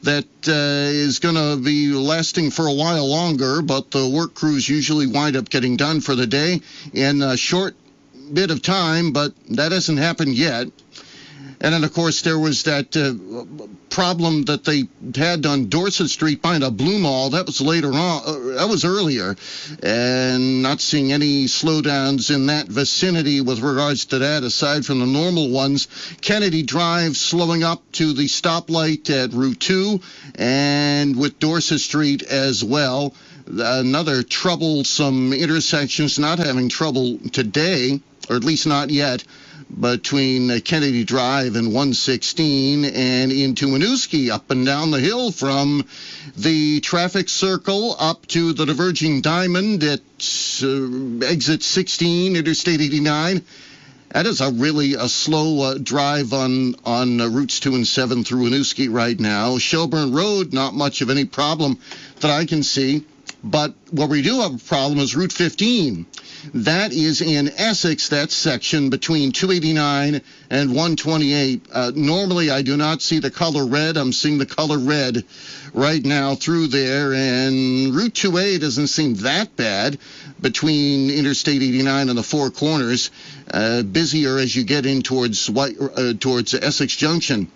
that uh, is going to be lasting for a while longer, but the work crews usually wind up getting done for the day in a short bit of time, but that hasn't happened yet. And then, of course, there was that uh, problem that they had on Dorset Street behind a Blue Mall. That was later on. Uh, that was earlier. And not seeing any slowdowns in that vicinity with regards to that, aside from the normal ones. Kennedy Drive slowing up to the stoplight at Route two, and with Dorset Street as well. Another troublesome intersections, not having trouble today, or at least not yet, between Kennedy Drive and one sixteen and into Winooski, up and down the hill from the traffic circle up to the diverging diamond at uh, exit sixteen, Interstate eighty-nine. That is a really a slow uh, drive on, on uh, routes two and seven through Winooski right now. Shelburne Road, not much of any problem that I can see. But where we do have a problem is Route fifteen. That is in Essex, that section between two eighty-nine and one twenty-eight. Uh, normally, I do not see the color red. I'm seeing the color red right now through there. And Route two A doesn't seem that bad between Interstate eighty-nine and the Four Corners. Uh, busier as you get in towards White, uh, towards Essex Junction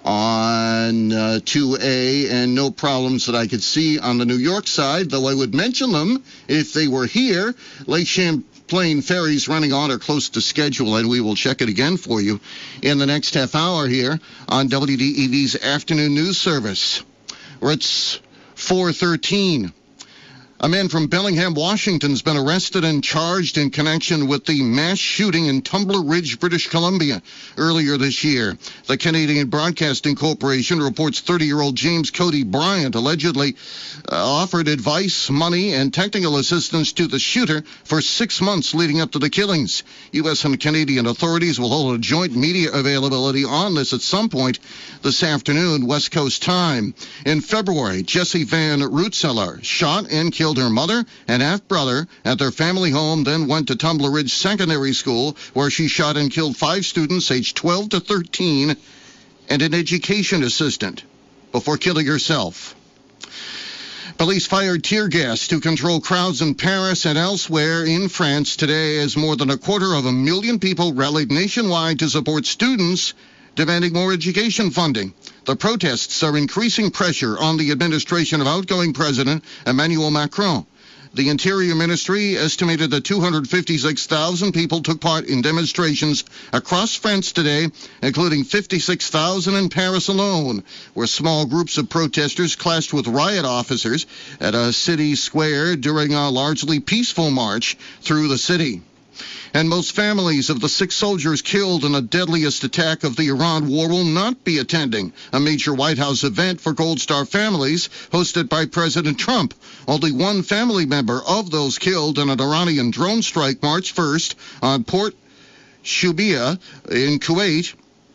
on uh, two A, and no problems that I could see on the New York side, though I would mention them if they were here. Lake Champlain ferries running on or close to schedule, and we will check it again for you in the next half hour here on W D E V's Afternoon News Service, where it's four thirteen. A man from Bellingham, Washington, has been arrested and charged in connection with the mass shooting in Tumbler Ridge, British Columbia, earlier this year. The Canadian Broadcasting Corporation reports thirty-year-old James Cody Bryant allegedly uh, offered advice, money, and technical assistance to the shooter for six months leading up to the killings. U S and Canadian authorities will hold a joint media availability on this at some point this afternoon, West Coast time. In February, Jessie Van Rootseller shot and killed her mother and half-brother at their family home, then went to Tumbler Ridge Secondary School, where she shot and killed five students aged twelve to thirteen and an education assistant before killing herself. Police fired tear gas to control crowds in Paris and elsewhere in France today as more than a quarter of a million people rallied nationwide to support students demanding more education funding. The protests are increasing pressure on the administration of outgoing President Emmanuel Macron. The Interior Ministry estimated that two hundred fifty-six thousand people took part in demonstrations across France today, including fifty-six thousand in Paris alone, where small groups of protesters clashed with riot officers at a city square during a largely peaceful march through the city. And most families of the six soldiers killed in the deadliest attack of the Iran war will not be attending a major White House event for Gold Star families hosted by President Trump. Only one family member of those killed in an Iranian drone strike March first on Port Shuaibia in Kuwait.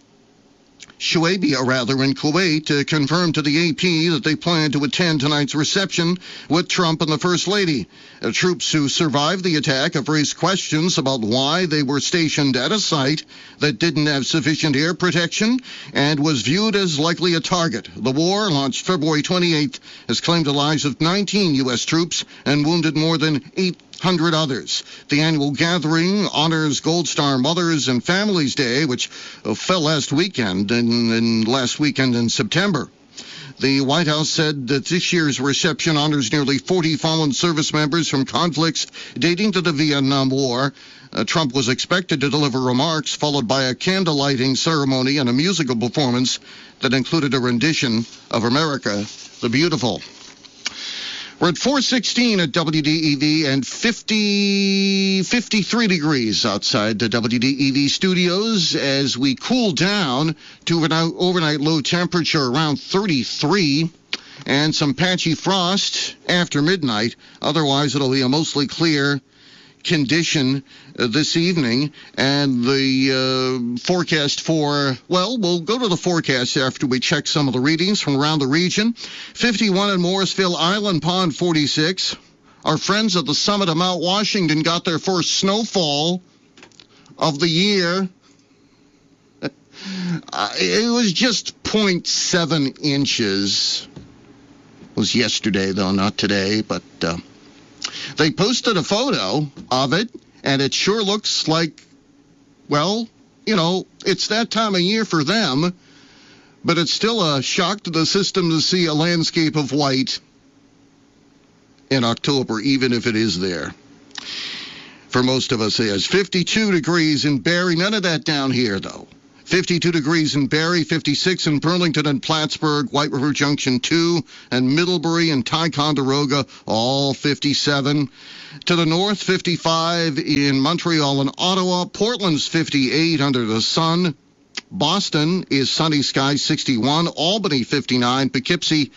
Shuaibia, rather, in Kuwait, uh, confirmed to the A P that they plan to attend tonight's reception with Trump and the First Lady. Uh, troops who survived the attack have raised questions about why they were stationed at a site that didn't have sufficient air protection and was viewed as likely a target. The war, launched February twenty-eighth, has claimed the lives of nineteen U S troops and wounded more than eight hundred others. The annual gathering honors Gold Star Mothers and Families Day, which uh, fell last weekend and, and last weekend in September. The White House said that this year's reception honors nearly forty fallen service members from conflicts dating to the Vietnam War. Uh, Trump was expected to deliver remarks, followed by a candle-lighting ceremony and a musical performance that included a rendition of America the Beautiful. We're at four sixteen at W D E V and fifty, fifty-three degrees outside the W D E V studios as we cool down to an overnight low temperature around thirty-three and some patchy frost after midnight. Otherwise, it'll be a mostly clear condition uh, this evening, and the uh, forecast for, well, we'll go to the forecast after we check some of the readings from around the region. fifty-one in Morrisville, Island Pond, forty-six. Our friends at the summit of Mount Washington got their first snowfall of the year. Uh, it was just zero point seven inches. It was yesterday, though, not today. But uh, they posted a photo of it, and it sure looks like, well, you know, it's that time of year for them. But it's still a shock to the system to see a landscape of white in October, even if it is there. For most of us, it is fifty-two degrees in Barrie. None of that down here, though. fifty-two degrees in Barrie, fifty-six in Burlington and Plattsburgh, White River Junction two, and Middlebury and Ticonderoga, all fifty-seven. To the north, fifty-five in Montreal and Ottawa. Portland's fifty-eight under the sun. Boston is sunny skies, sixty-one. Albany, fifty-nine. Poughkeepsie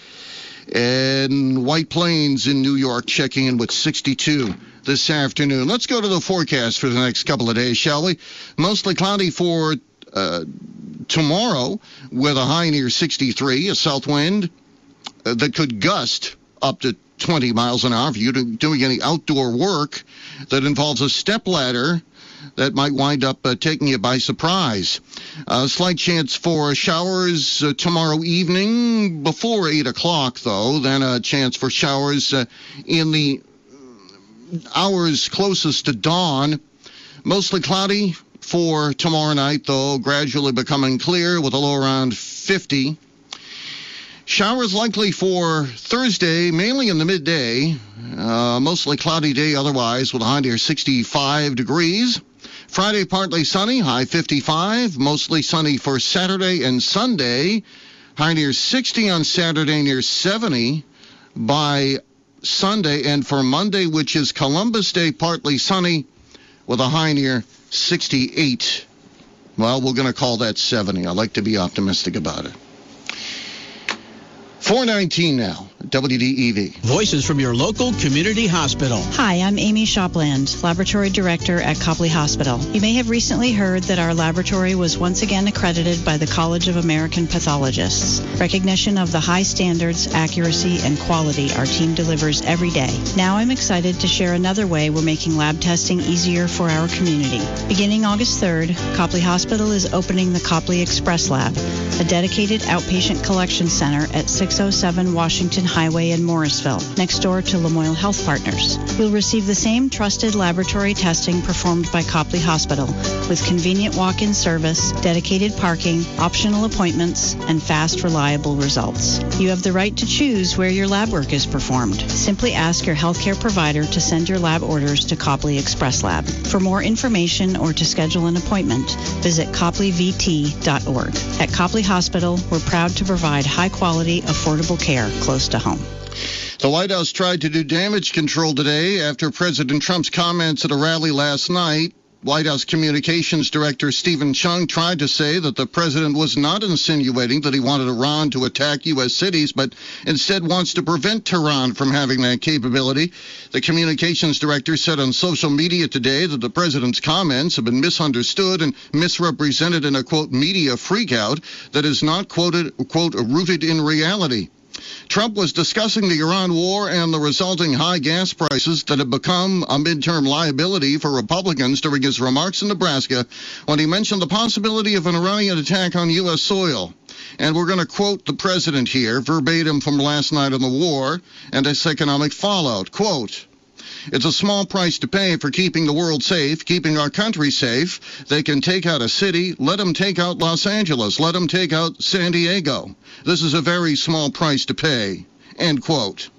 and White Plains in New York checking in with sixty-two this afternoon. Let's go to the forecast for the next couple of days, shall we? Mostly cloudy for uh, tomorrow with a high near sixty-three, a south wind uh, that could gust up to twenty miles an hour. If you're doing any outdoor work that involves a stepladder, that might wind up uh, taking you by surprise. A uh, slight chance for showers uh, tomorrow evening before eight o'clock, though. Then a chance for showers uh, in the hours closest to dawn. Mostly cloudy for tomorrow night, though, gradually becoming clear with a low around fifty. Showers likely for Thursday, mainly in the midday. Uh, mostly cloudy day otherwise with a high near sixty-five degrees. Friday, partly sunny, high fifty-five. Mostly sunny for Saturday and Sunday. High near sixty on Saturday, near seventy by Sunday. And for Monday, which is Columbus Day, partly sunny with a high near sixty-eight. Well, we're going to call that seventy. I like to be optimistic about it. four nineteen now, W D E V. Voices from your local community hospital. Hi, I'm Amy Shopland, Laboratory Director at Copley Hospital. You may have recently heard that our laboratory was once again accredited by the College of American Pathologists. Recognition of the high standards, accuracy, and quality our team delivers every day. Now I'm excited to share another way we're making lab testing easier for our community. Beginning August third, Copley Hospital is opening the Copley Express Lab, a dedicated outpatient collection center at six oh seven Washington Highway in Morrisville, next door to Lamoille Health Partners. You'll receive the same trusted laboratory testing performed by Copley Hospital, with convenient walk-in service, dedicated parking, optional appointments, and fast, reliable results. You have the right to choose where your lab work is performed. Simply ask your healthcare provider to send your lab orders to Copley Express Lab. For more information or to schedule an appointment, visit copley v t dot org. At Copley Hospital, we're proud to provide high-quality, affordable care close to home. The White House tried to do damage control today after President Trump's comments at a rally last night. White House Communications Director Stephen Chung tried to say that the president was not insinuating that he wanted Iran to attack U S cities, but instead wants to prevent Tehran from having that capability. The communications director said on social media today that the president's comments have been misunderstood and misrepresented in a, quote, media freakout that is not, quoted, quote, rooted in reality. Trump was discussing the Iran war and the resulting high gas prices that have become a midterm liability for Republicans during his remarks in Nebraska when he mentioned the possibility of an Iranian attack on U S soil. And we're going to quote the president here, verbatim from last night on the war and its economic fallout. Quote, "It's a small price to pay for keeping the world safe, keeping our country safe. They can take out a city. Let them take out Los Angeles. Let them take out San Diego. This is a very small price to pay." End quote.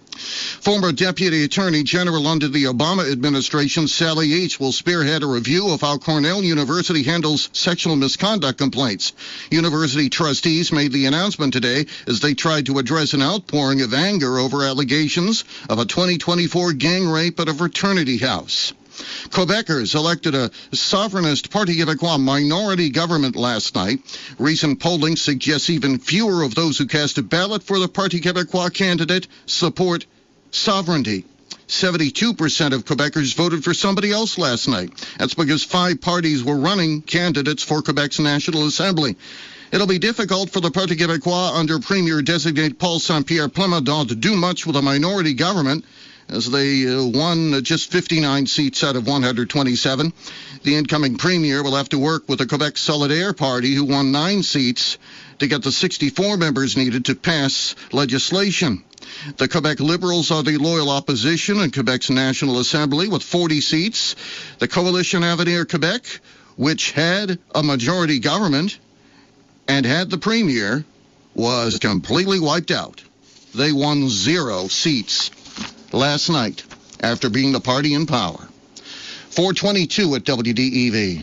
Former Deputy Attorney General under the Obama administration, Sally Yates, will spearhead a review of how Cornell University handles sexual misconduct complaints. University trustees made the announcement today as they tried to address an outpouring of anger over allegations of a twenty twenty-four gang rape at a fraternity house. Quebecers elected a sovereignist Parti Québécois minority government last night. Recent polling suggests even fewer of those who cast a ballot for the Parti Québécois candidate support sovereignty. seventy-two percent of Quebecers voted for somebody else last night. That's because five parties were running candidates for Quebec's National Assembly. It'll be difficult for the Parti Québécois under Premier-designate Paul Saint-Pierre Plamondon to do much with a minority government. as they uh, won just fifty-nine seats out of one hundred twenty-seven. The incoming premier will have to work with the Quebec Solidaire Party, who won nine seats, to get the sixty-four members needed to pass legislation. The Quebec Liberals are the loyal opposition in Quebec's National Assembly with forty seats. The Coalition Avenir Quebec, which had a majority government and had the premier, was completely wiped out. They won zero seats last night after being the party in power. four twenty-two at W D E V.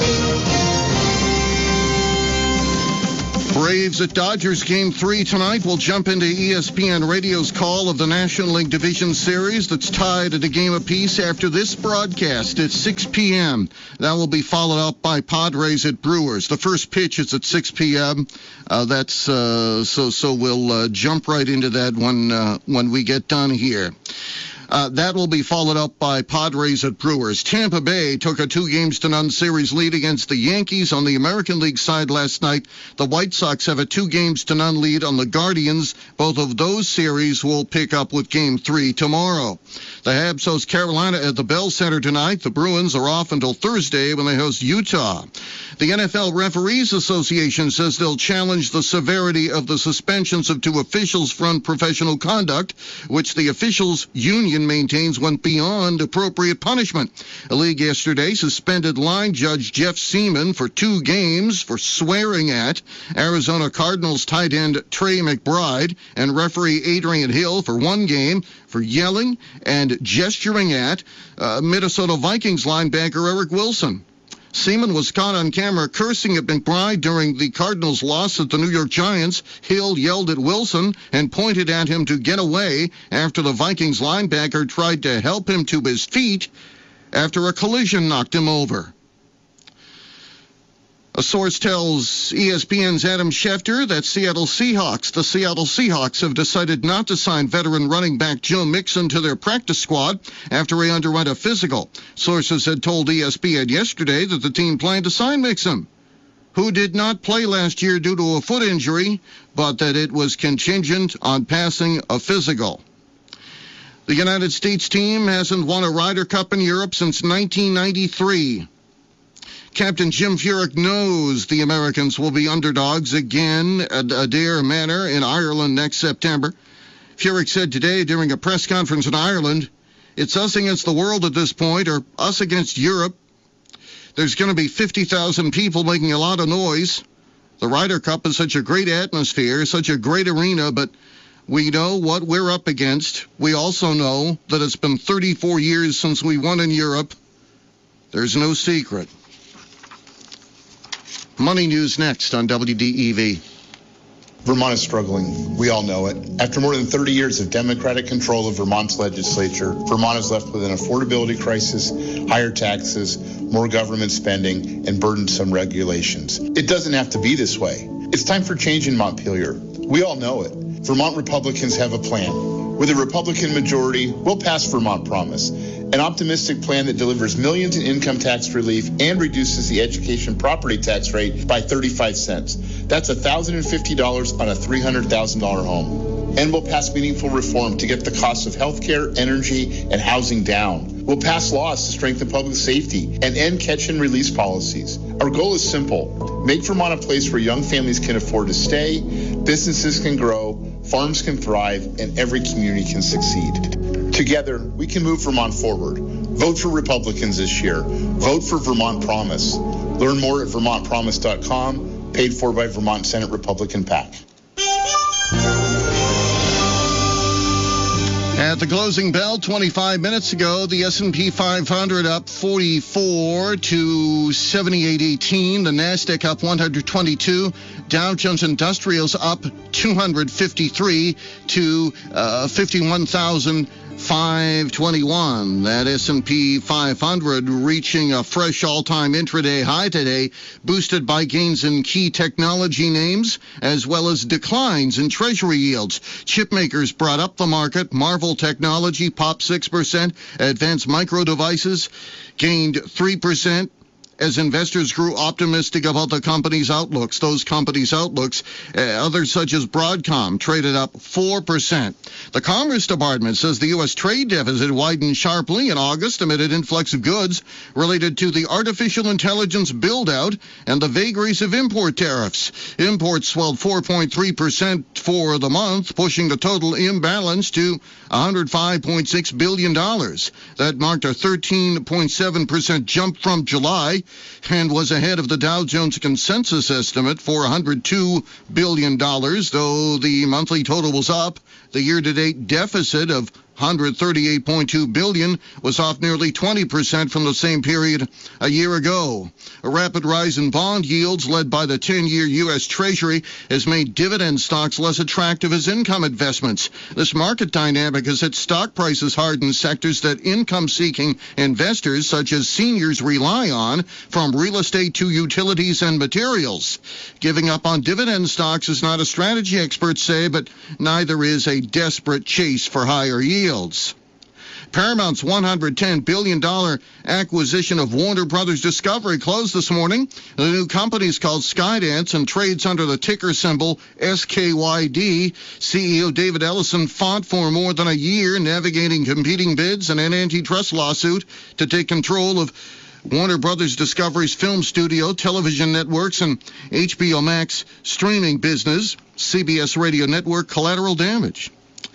Braves at Dodgers game three tonight. We'll jump into E S P N Radio's call of the National League Division Series that's tied at a game apiece after this broadcast at six p.m. That will be followed up by Padres at Brewers. The first pitch is at six p.m. Uh, that's uh, so so we'll uh, jump right into that when uh, when we get done here. Uh, that will be followed up by Padres at Brewers. Tampa Bay took a two games to none series lead against the Yankees on the American League side last night. The White Sox have a two games to none lead on the Guardians. Both of those series will pick up with game three tomorrow. The Habs host Carolina at the Bell Center tonight. The Bruins are off until Thursday when they host Utah. The N F L Referees Association says they'll challenge the severity of the suspensions of two officials for unprofessional conduct, which the officials union maintains went beyond appropriate punishment. The league yesterday suspended line judge Jeff Seaman for two games for swearing at Arizona Cardinals tight end Trey McBride and referee Adrian Hill for one game for yelling and gesturing at uh, Minnesota Vikings linebacker Eric Wilson. Seaman was caught on camera cursing at McBride during the Cardinals' loss at the New York Giants. Hill yelled at Wilson and pointed at him to get away after the Vikings linebacker tried to help him to his feet after a collision knocked him over. A source tells E S P N's Adam Schefter that Seattle Seahawks, the Seattle Seahawks have decided not to sign veteran running back Joe Mixon to their practice squad after he underwent a physical. Sources had told E S P N yesterday that the team planned to sign Mixon, who did not play last year due to a foot injury, but that it was contingent on passing a physical. The United States team hasn't won a Ryder Cup in Europe since nineteen ninety-three. Captain Jim Furyk knows the Americans will be underdogs again at Adare Manor in Ireland next September. Furyk said today during a press conference in Ireland, "It's us against the world at this point, or us against Europe. There's going to be fifty thousand people making a lot of noise. The Ryder Cup is such a great atmosphere, such a great arena, but we know what we're up against. We also know that it's been thirty-four years since we won in Europe. There's no secret." Money News next on W D E V. Vermont is struggling. We all know it. After more than thirty years of Democratic control of Vermont's legislature, Vermont is left with an affordability crisis, higher taxes, more government spending, and burdensome regulations. It doesn't have to be this way. It's time for change in Montpelier. We all know it. Vermont Republicans have a plan. With a Republican majority, we'll pass Vermont Promise, an optimistic plan that delivers millions in income tax relief and reduces the education property tax rate by thirty-five cents. That's one thousand fifty dollars on a three hundred thousand dollars home. And we'll pass meaningful reform to get the cost of health care, energy, and housing down. We'll pass laws to strengthen public safety and end catch-and-release policies. Our goal is simple. Make Vermont a place where young families can afford to stay, businesses can grow, farms can thrive, and every community can succeed. Together, we can move Vermont forward. Vote for Republicans this year. Vote for Vermont Promise. Learn more at vermont promise dot com, paid for by Vermont Senate Republican PAC. At the closing bell twenty-five minutes ago, the S and P five hundred up forty-four to seventy-eight eighteen. The NASDAQ up one hundred twenty-two. Dow Jones Industrials up two hundred fifty-three to uh, fifty-one thousand five twenty-one. That S and P five hundred reaching a fresh all-time intraday high today, boosted by gains in key technology names as well as declines in treasury yields. Chip makers brought up the market. Marvell Technology popped six percent. Advanced Micro Devices gained three percent. as investors grew optimistic about the company's outlooks. Those companies' outlooks, uh, others such as Broadcom, traded up four percent. The Commerce Department says the U S trade deficit widened sharply in August amid an influx of goods related to the artificial intelligence build-out and the vagaries of import tariffs. Imports swelled four point three percent for the month, pushing the total imbalance to one hundred five point six billion dollars. That marked a thirteen point seven percent jump from July and was ahead of the Dow Jones consensus estimate for one hundred two billion dollars, though the monthly total was up. The year-to-date deficit of one hundred thirty-eight point two billion dollars was off nearly twenty percent from the same period a year ago. A rapid rise in bond yields led by the ten-year U S Treasury has made dividend stocks less attractive as income investments. This market dynamic has hit stock prices hard in sectors that income-seeking investors such as seniors rely on, from real estate to utilities and materials. Giving up on dividend stocks is not a strategy, experts say, but neither is a desperate chase for higher yields. Paramount's one hundred ten billion dollars acquisition of Warner Brothers Discovery closed this morning. The new company is called Skydance and trades under the ticker symbol S K Y D. C E O David Ellison fought for more than a year, navigating competing bids and an antitrust lawsuit to take control of Warner Brothers Discovery's film studio, television networks, and H B O Max streaming business. C B S Radio Network Collateral Damage.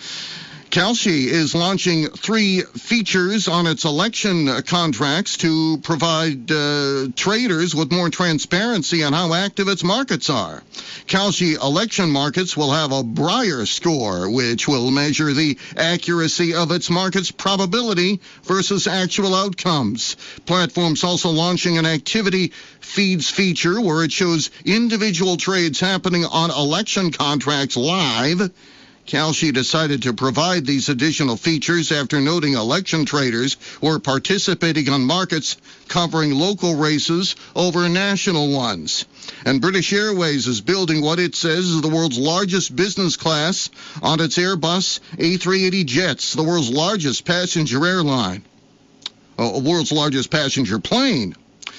Kalshi is launching three features on its election contracts to provide uh, traders with more transparency on how active its markets are. Kalshi election markets will have a Breyer score, which will measure the accuracy of its market's probability versus actual outcomes. Platform's also launching an activity feeds feature where it shows individual trades happening on election contracts live. Kalshi decided to provide these additional features after noting election traders were participating on markets covering local races over national ones. And British Airways is building what it says is the world's largest business class on its Airbus A three eighty jets, the world's largest passenger airline, a world's largest passenger plane.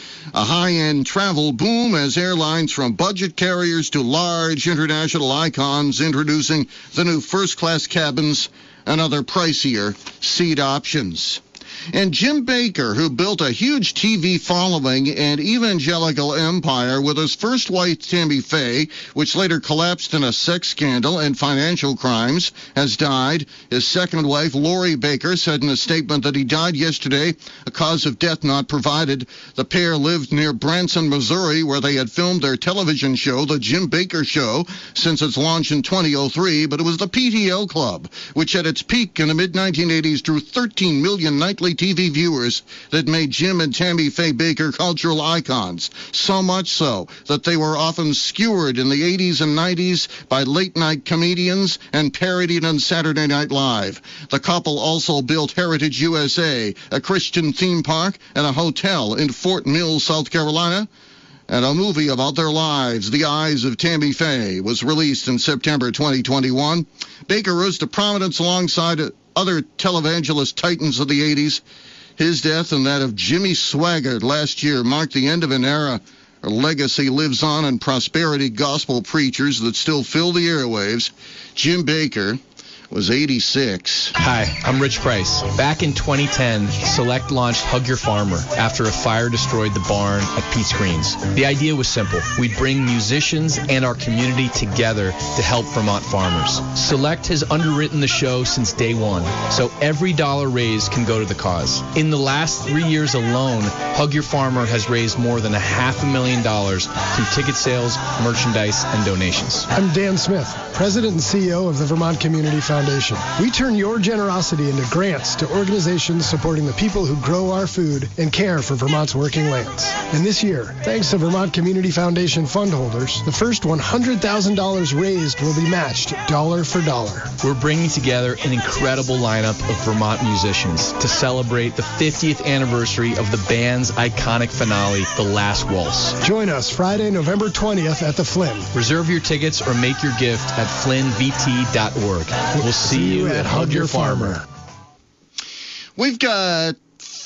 A high-end travel boom as airlines from budget carriers to large international icons introducing the new first-class cabins and other pricier seat options. And Jim Baker, who built a huge T V following and evangelical empire with his first wife, Tammy Faye, which later collapsed in a sex scandal and financial crimes, has died. His second wife, Lori Baker, said in a statement that he died yesterday, a cause of death not provided. The pair lived near Branson, Missouri, where they had filmed their television show, The Jim Baker Show, since its launch in two thousand three, but it was the P T L Club, which at its peak in the mid nineteen eighties drew thirteen million nightly T V viewers, that made Jim and Tammy Faye Baker cultural icons. So much so that they were often skewered in the eighties and nineties by late-night comedians and parodied on Saturday Night Live. The couple also built Heritage U S A, a Christian theme park, and a hotel in Fort Mill, South Carolina. And a movie about their lives, The Eyes of Tammy Faye, was released in September twenty twenty-one. Baker rose to prominence alongside other televangelist titans of the eighties. His death and that of Jimmy Swaggart last year marked the end of an era. Her legacy lives on in prosperity gospel preachers that still fill the airwaves. Jim Baker was eighty-six. Hi, I'm Rich Price. Back in twenty ten, Select launched Hug Your Farmer after a fire destroyed the barn at Pete's Greens. The idea was simple. We'd bring musicians and our community together to help Vermont farmers. Select has underwritten the show since day one, so every dollar raised can go to the cause. In the last three years alone, Hug Your Farmer has raised more than a half a million dollars through ticket sales, merchandise, and donations. I'm Dan Smith, President and C E O of the Vermont Community Foundation. We turn your generosity into grants to organizations supporting the people who grow our food and care for Vermont's working lands. And this year, thanks to Vermont Community Foundation fund holders, the first one hundred thousand dollars raised will be matched dollar for dollar. We're bringing together an incredible lineup of Vermont musicians to celebrate the fiftieth anniversary of the band's iconic finale, The Last Waltz. Join us Friday, November twentieth at the Flynn. Reserve your tickets or make your gift at flynn v t dot org. We'll see you at Hug Your Farmer. We've got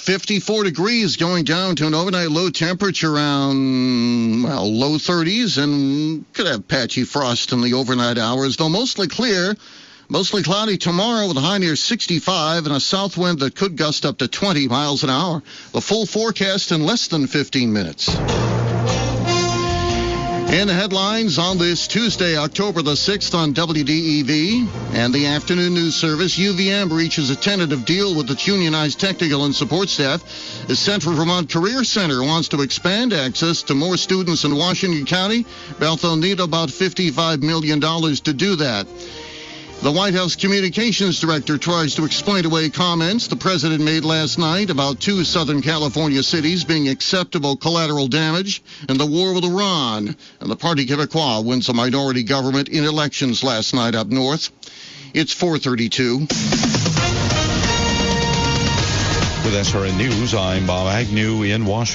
fifty-four degrees, going down to an overnight low temperature around, well, low thirties, and could have patchy frost in the overnight hours, though mostly clear. Mostly cloudy tomorrow with a high near sixty-five and a south wind that could gust up to twenty miles an hour. The full forecast in less than fifteen minutes. In the headlines on this Tuesday, October the sixth on W D E V and the afternoon news service, U V M reaches a tentative deal with its unionized technical and support staff. The Central Vermont Career Center wants to expand access to more students in Washington County. They'll need about fifty-five million dollars to do that. The White House communications director tries to explain away comments the president made last night about two Southern California cities being acceptable collateral damage in the war with Iran. And the Parti Québécois wins a minority government in elections last night up north. It's four thirty-two. With S R N News, I'm Bob Agnew in Washington.